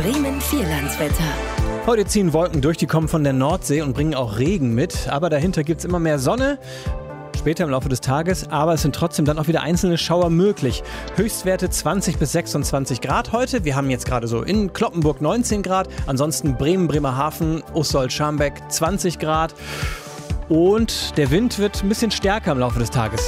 Bremen Vierlandswetter. Heute ziehen Wolken durch, die kommen von der Nordsee und bringen auch Regen mit. Aber dahinter gibt es immer mehr Sonne, später im Laufe des Tages. Aber es sind trotzdem dann auch wieder einzelne Schauer möglich. Höchstwerte 20 bis 26 Grad heute. Wir haben jetzt gerade so in Cloppenburg 19 Grad. Ansonsten Bremen, Bremerhaven, Ussold, Scharmbeck 20 Grad. Und der Wind wird ein bisschen stärker im Laufe des Tages.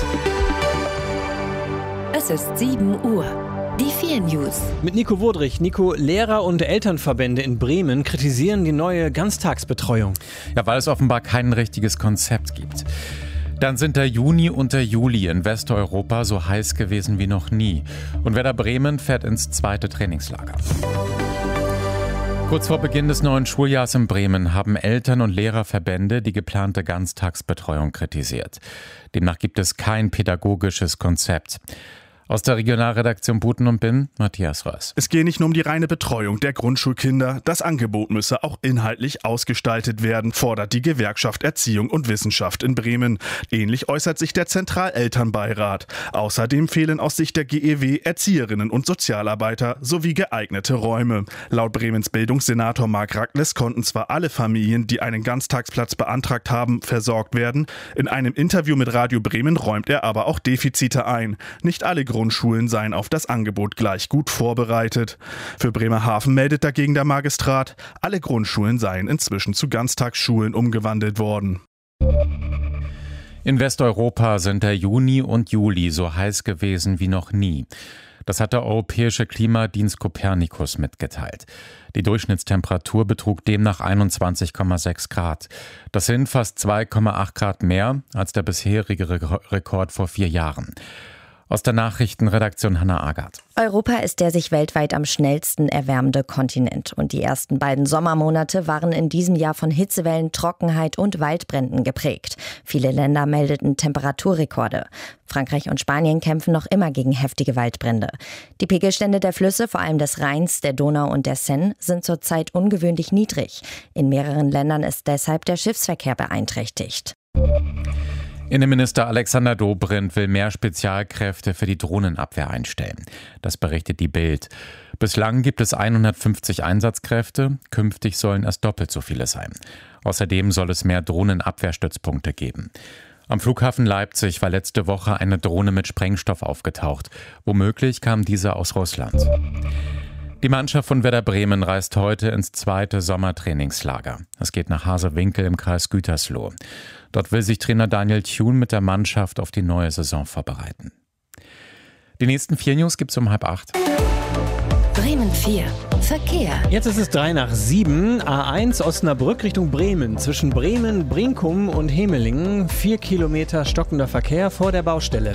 Es ist 7 Uhr. Die 4 News. Mit Nico Wodrich. Nico, Lehrer- und Elternverbände in Bremen kritisieren die neue Ganztagsbetreuung. Ja, weil es offenbar kein richtiges Konzept gibt. Dann sind der Juni und der Juli in Westeuropa so heiß gewesen wie noch nie. Und Werder Bremen fährt ins zweite Trainingslager. Kurz vor Beginn des neuen Schuljahrs in Bremen haben Eltern- und Lehrerverbände die geplante Ganztagsbetreuung kritisiert. Demnach gibt es kein pädagogisches Konzept. Aus der Regionalredaktion Buten und Bin, Matthias Röss. Es gehe nicht nur um die reine Betreuung der Grundschulkinder. Das Angebot müsse auch inhaltlich ausgestaltet werden, fordert die Gewerkschaft Erziehung und Wissenschaft in Bremen. Ähnlich äußert sich der Zentralelternbeirat. Außerdem fehlen aus Sicht der GEW Erzieherinnen und Sozialarbeiter sowie geeignete Räume. Laut Bremens Bildungssenator Marc Rackles konnten zwar alle Familien, die einen Ganztagsplatz beantragt haben, versorgt werden. In einem Interview mit Radio Bremen räumt er aber auch Defizite ein. Nicht alle Grundschulen seien auf das Angebot gleich gut vorbereitet. Für Bremerhaven meldet dagegen der Magistrat, alle Grundschulen seien inzwischen zu Ganztagsschulen umgewandelt worden. In Westeuropa sind der Juni und Juli so heiß gewesen wie noch nie. Das hat der Europäische Klimadienst Copernicus mitgeteilt. Die Durchschnittstemperatur betrug demnach 21,6 Grad. Das sind fast 2,8 Grad mehr als der bisherige Rekord vor 4 Jahren. Aus der Nachrichtenredaktion Hannah Agard. Europa ist der sich weltweit am schnellsten erwärmende Kontinent. Und die ersten beiden Sommermonate waren in diesem Jahr von Hitzewellen, Trockenheit und Waldbränden geprägt. Viele Länder meldeten Temperaturrekorde. Frankreich und Spanien kämpfen noch immer gegen heftige Waldbrände. Die Pegelstände der Flüsse, vor allem des Rheins, der Donau und der Seine, sind zurzeit ungewöhnlich niedrig. In mehreren Ländern ist deshalb der Schiffsverkehr beeinträchtigt. Innenminister Alexander Dobrindt will mehr Spezialkräfte für die Drohnenabwehr einstellen. Das berichtet die Bild. Bislang gibt es 150 Einsatzkräfte, künftig sollen es doppelt so viele sein. Außerdem soll es mehr Drohnenabwehrstützpunkte geben. Am Flughafen Leipzig war letzte Woche eine Drohne mit Sprengstoff aufgetaucht. Womöglich kam diese aus Russland. Die Mannschaft von Werder Bremen reist heute ins zweite Sommertrainingslager. Es geht nach Haselwinkel im Kreis Gütersloh. Dort will sich Trainer Daniel Thun mit der Mannschaft auf die neue Saison vorbereiten. Die nächsten 4 News gibt's um 7:30. Bremen 4. Verkehr. Jetzt ist es 7:03. A1 Osnabrück Richtung Bremen. Zwischen Bremen, Brinkum und Hemelingen 4 Kilometer stockender Verkehr vor der Baustelle.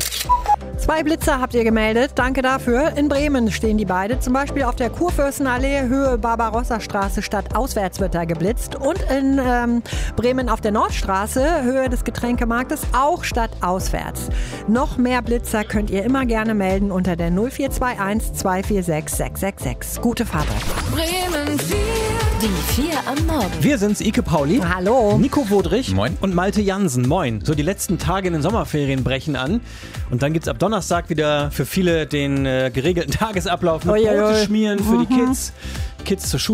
2 Blitzer habt ihr gemeldet, danke dafür. In Bremen stehen die beide, zum Beispiel auf der Kurfürstenallee, Höhe Barbarossa-Straße, stadtauswärts wird da geblitzt. Und in Bremen auf der Nordstraße, Höhe des Getränkemarktes, auch stadtauswärts. Noch mehr Blitzer könnt ihr immer gerne melden unter der 0421 246 666. Gute Fahrt euch. Bremen 4. Die 4 am Morgen. Wir sind's, Ike Pauli. Hallo. Nico Wodrich. Moin. Und Malte Jansen. Moin. So, die letzten Tage in den Sommerferien brechen an. Und dann gibt's ab Donnerstag wieder für viele den geregelten Tagesablauf mit Brote schmieren für die Kids zur Schule.